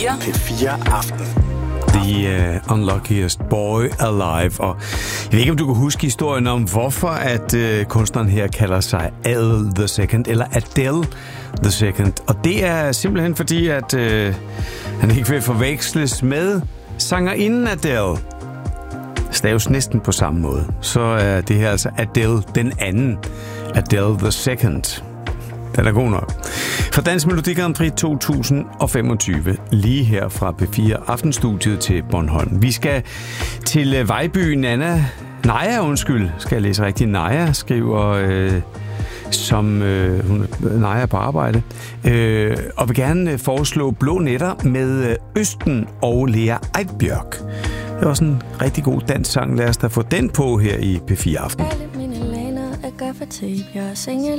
P4 Aften. The Unluckiest Boy Alive. Og jeg ved ikke, om du kan huske historien om, hvorfor at kunstneren her kalder sig Adele the Second, eller Adele the Second. Og det er simpelthen fordi, at han ikke vil forveksles med sangerinden Adele. Staves næsten på samme måde. Så er det her altså Adele den anden. Adele the Second. Den er god nok. For Dansk Melodi Grand Prix 2025, lige her fra P4 Aftenstudiet til Bornholm. Vi skal til Vejby. Naja, skal jeg læse rigtigt. Naja skriver, hun Naja på arbejde, og vil gerne foreslå Blå Nætter med Østen og Lea Eidbjørk. Det er også en rigtig god dansk sang. Lad os da få den på her i P4 Aften.